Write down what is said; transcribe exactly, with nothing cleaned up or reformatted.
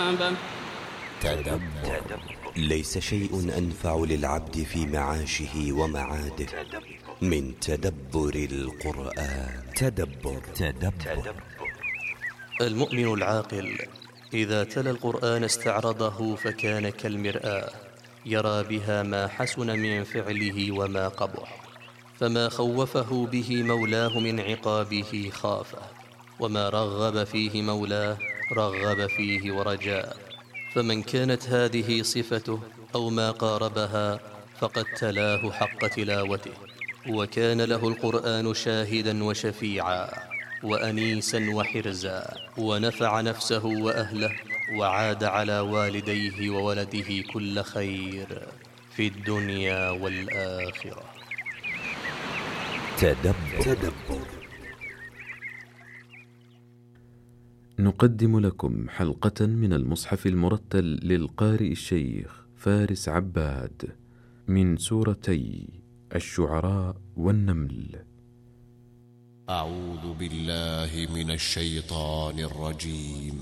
الألباب. تدبر. ليس شيء أنفع للعبد في معاشه ومعاده من تدبر القرآن. تدبر. تدبر. المؤمن العاقل إذا تلا القرآن استعرضه فكان كالمرآة، يرى بها ما حسن من فعله وما قبح، فما خوفه به مولاه من عقابه خافه، وما رغب فيه مولاه رغب فيه ورجاه. فمن كانت هذه صفته أو ما قاربها فقد تلاه حق تلاوته، وكان له القرآن شاهدا وشفيعا وأنيسا وحرزا، ونفع نفسه وأهله، وعاد على والديه وولده كل خير في الدنيا والآخرة. تدبر. تدبر. نقدم لكم حلقة من المصحف المرتل للقارئ الشيخ فارس عباد من سورتي الشعراء والنمل. أعوذ بالله من الشيطان الرجيم.